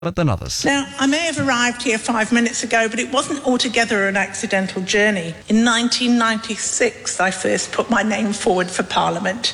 than others. Now, I may have arrived here 5 minutes ago, but it wasn't altogether an accidental journey. In 1996, I first put my name forward for Parliament.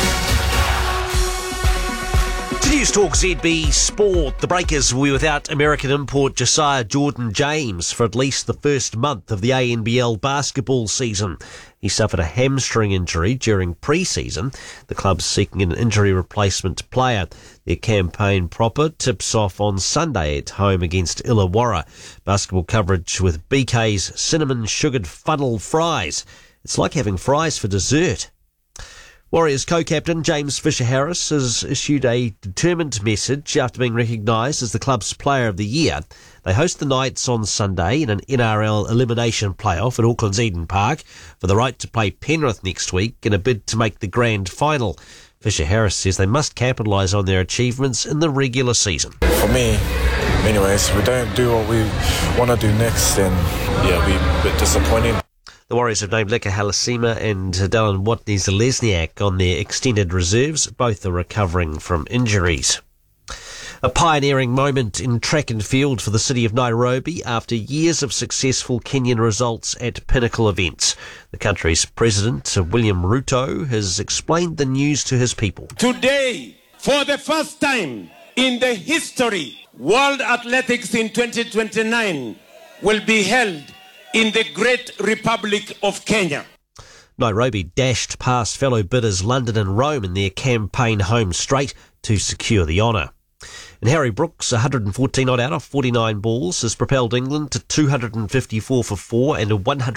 Newstalk ZB Sport. The Breakers will be without American import Josiah Jordan-James for at least the first month of the ANBL basketball season. He suffered a hamstring injury during pre-season. The club's seeking an injury replacement player. Their campaign proper tips off on Sunday at home against Illawarra. Basketball coverage with BK's cinnamon sugared funnel fries. It's like having fries for dessert. Warriors co-captain James Fisher-Harris has issued a determined message after being recognised as the club's Player of the Year. They host the Knights on Sunday in an NRL elimination playoff at Auckland's Eden Park for the right to play Penrith next week in a bid to make the grand final. Fisher-Harris says they must capitalise on their achievements in the regular season. For me, anyways, we don't do what we want to do next, and we're a bit disappointing. The Warriors have named Leka Halasima and Dallin Watney-Zelezniak on their extended reserves. Both are recovering from injuries. A pioneering moment in track and field for the city of Nairobi after years of successful Kenyan results at pinnacle events. The country's president, William Ruto, has explained the news to his people. Today, for the first time in the history, World Athletics in 2029 will be held in the Great Republic of Kenya. Nairobi dashed past fellow bidders London and Rome in their campaign home straight to secure the honour. And Harry Brooks, 114 not out of 49 balls, has propelled England to 254 for 4 and a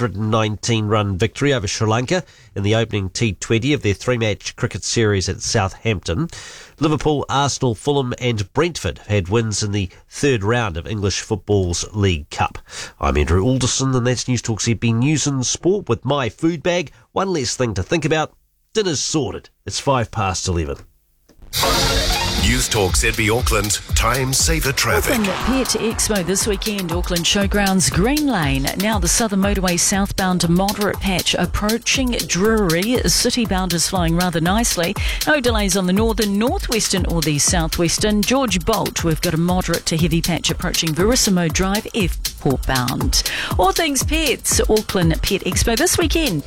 119-run victory over Sri Lanka in the opening T20 of their three-match cricket series at Southampton. Liverpool, Arsenal, Fulham and Brentford had wins in the third round of English football's League Cup. I'm Andrew Alderson and that's Newstalk ZB News and Sport with my food bag. One less thing to think about. Dinner's sorted. It's 11:05. Newstalk ZB Auckland, time saver traffic. Auckland Pet Expo this weekend, Auckland Showgrounds Green Lane. Now the Southern Motorway southbound to moderate patch approaching Drury. City bound is flowing rather nicely. No delays on the northern, northwestern or the southwestern. George Bolt, we've got a moderate to heavy patch approaching Verissimo Drive, airport bound. All things pets, Auckland Pet Expo this weekend,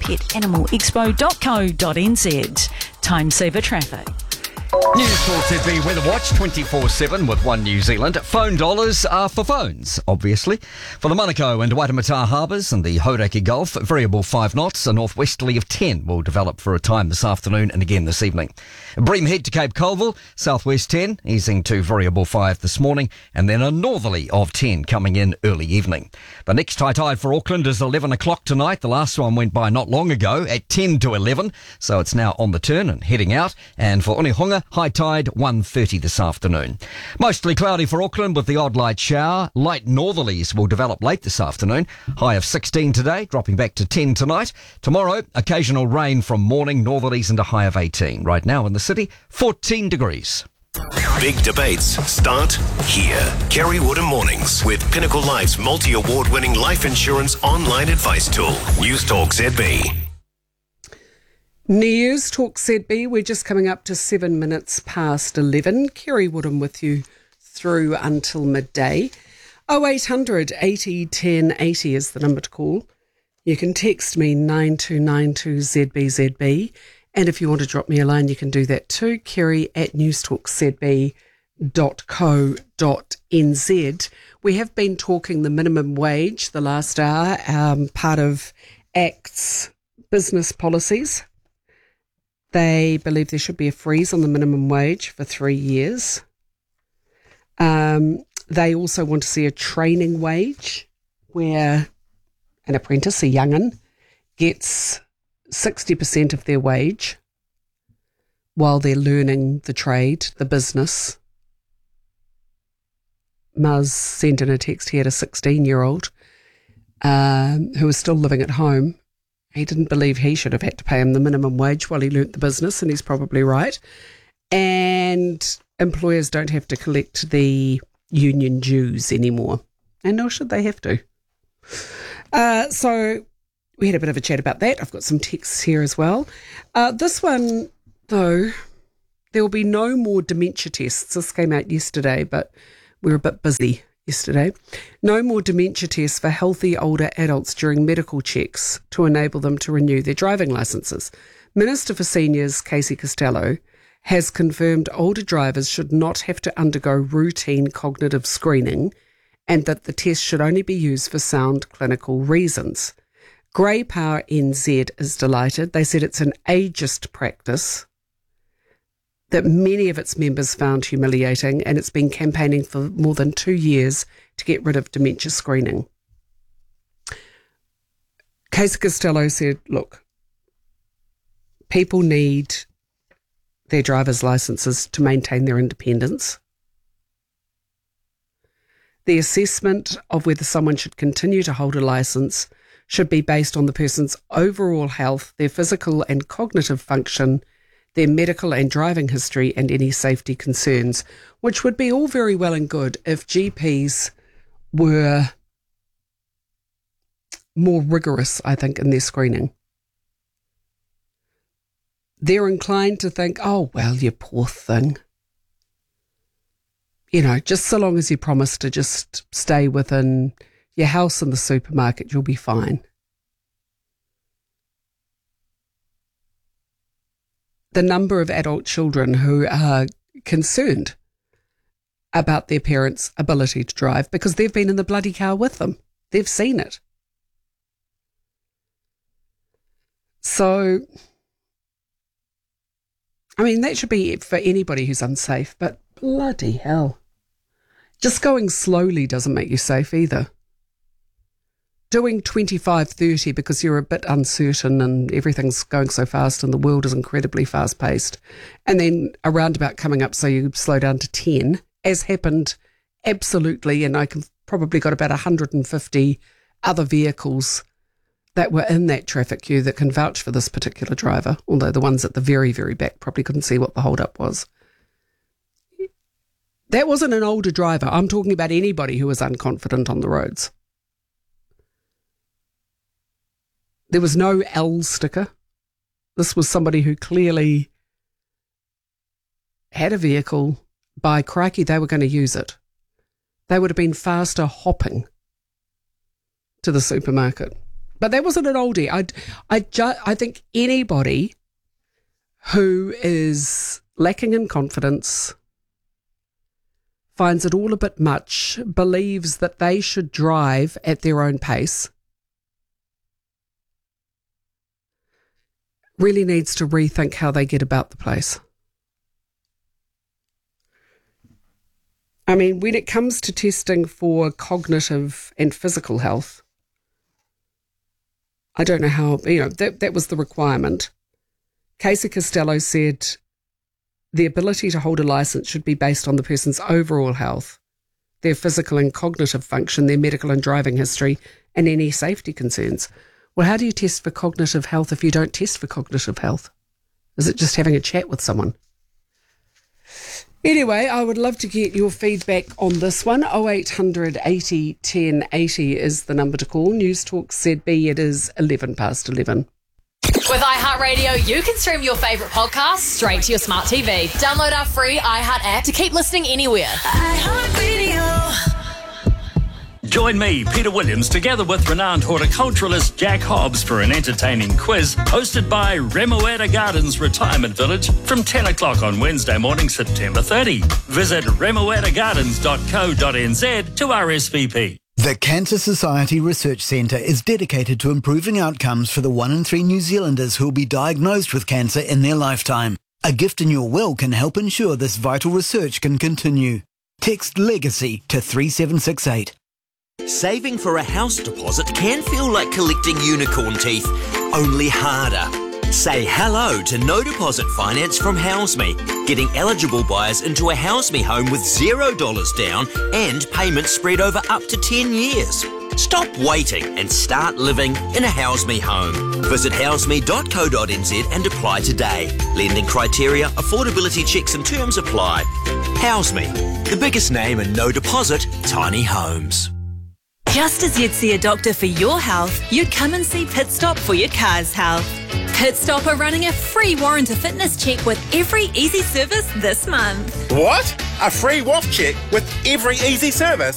petanimalexpo.co.nz. Time saver traffic. Newstalk ZB Weather Watch 24/7 with One New Zealand. Phone dollars are for phones, obviously. For the Manukau and Waitemata harbours and the Hauraki Gulf, variable 5 knots, a northwesterly of 10 will develop for a time this afternoon and again this evening. Bream Head to Cape Colville, southwest 10, easing to variable 5 this morning, and then a northerly of 10 coming in early evening. The next high tide for Auckland is 11 o'clock tonight. The last one went by not long ago at 10 to 11, so it's now on the turn and heading out. And for Onehunga, high tide 1:30 this afternoon. Mostly cloudy for Auckland with the odd light shower. Light northerlies will develop late this afternoon. High of 16 today, dropping back to 10 tonight. Tomorrow, occasional rain from morning, northerlies and a high of 18. Right now in the city, 14 degrees. Big debates start here. Kerry Woodham Mornings with Pinnacle Life's multi-award-winning life insurance online advice tool. Newstalk ZB. Newstalk ZB, we're just coming up to 7 minutes past 11. Kerry Woodham with you through until midday. 0800 80 10 80 is the number to call. You can text me 9292ZBZB. And if you want to drop me a line, you can do that too. Kerry@newstalkzb.co.nz. We have been talking the minimum wage the last hour, part of ACT's business policies. They believe there should be a freeze on the minimum wage for 3 years. They also want to see a training wage where an apprentice, a young'un, gets 60% of their wage while they're learning the trade, the business. Muzz sent in a text. He had a 16-year-old who was still living at home. He didn't believe he should have had to pay him the minimum wage while he learnt the business, and he's probably right. And employers don't have to collect the union dues anymore, and nor should they have to. So we had a bit of a chat about that. I've got some texts here as well. This one, though, there will be no more dementia tests. This came out yesterday, but We were a bit busy yesterday. No more dementia tests for healthy older adults during medical checks to enable them to renew their driving licences. Minister for Seniors, Casey Costello, has confirmed older drivers should not have to undergo routine cognitive screening and that the test should only be used for sound clinical reasons. Grey Power NZ is delighted. They said it's an ageist practice that many of its members found humiliating, and it's been campaigning for more than 2 years to get rid of dementia screening. Casey Costello said, look, people need their driver's licences to maintain their independence. The assessment of whether someone should continue to hold a licence should be based on the person's overall health, their physical and cognitive function, their medical and driving history, and any safety concerns, which would be all very well and good if GPs were more rigorous, I think, in their screening. They're inclined to think, oh, well, you poor thing. You know, just so long as you promise to just stay within your house and the supermarket, you'll be fine. The number of adult children who are concerned about their parents' ability to drive because they've been in the bloody car with them. They've seen it. So, I mean, that should be for anybody who's unsafe, but bloody hell. Just going slowly doesn't make you safe either. Doing 25, 30 because you're a bit uncertain and everything's going so fast and the world is incredibly fast-paced, and then a roundabout coming up so you slow down to 10, as happened absolutely, and I can probably got about 150 other vehicles that were in that traffic queue that can vouch for this particular driver, although the ones at the very, very back probably couldn't see what the hold-up was. That wasn't an older driver. I'm talking about anybody who was unconfident on the roads. There was no L sticker. This was somebody who clearly had a vehicle. By crikey, they were going to use it. They would have been faster hopping to the supermarket. But that wasn't an oldie. I think anybody who is lacking in confidence, finds it all a bit much, believes that they should drive at their own pace, really needs to rethink how they get about the place. I mean, when it comes to testing for cognitive and physical health, I don't know how, that was the requirement. Casey Costello said the ability to hold a licence should be based on the person's overall health, their physical and cognitive function, their medical and driving history, and any safety concerns. Well, how do you test for cognitive health if you don't test for cognitive health? Is it just having a chat with someone? Anyway, I would love to get your feedback on this one. 0800 80 10 80 is the number to call. News Talk ZB, it is 11 past 11. With iHeartRadio, you can stream your favourite podcasts straight to your smart TV. Download our free iHeart app to keep listening anywhere. iHeartRadio. Join me, Peter Williams, together with renowned horticulturalist Jack Hobbs for an entertaining quiz hosted by Remoeta Gardens Retirement Village from 10 o'clock on Wednesday morning, September 30. Visit remoetagardens.co.nz to RSVP. The Cancer Society Research Centre is dedicated to improving outcomes for the 1 in 3 New Zealanders who will be diagnosed with cancer in their lifetime. A gift in your will can help ensure this vital research can continue. Text LEGACY to 3768. Saving for a house deposit can feel like collecting unicorn teeth, only harder. Say hello to no deposit finance from HouseMe, getting eligible buyers into a HouseMe home with $0 down and payments spread over up to 10 years. Stop waiting and start living in a HouseMe home. Visit houseme.co.nz and apply today. Lending criteria, affordability checks and terms apply. HouseMe, the biggest name in no deposit tiny homes. Just as you'd see a doctor for your health, you'd come and see Pit Stop for your car's health. Pit Stop are running a free warranty fitness check with every easy service this month. What? a free WAF check with every Easy service